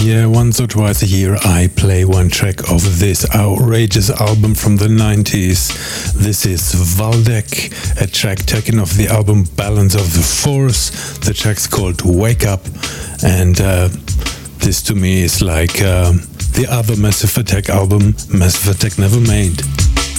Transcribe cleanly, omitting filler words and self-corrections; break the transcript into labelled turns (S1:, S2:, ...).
S1: Yeah, once or twice a year I play one track of this outrageous album from the 90s. This is Valdek, a track taken off the album Balance of the Force. The track's called Wake Up, and this to me is like the other Massive Attack album Massive Attack never made.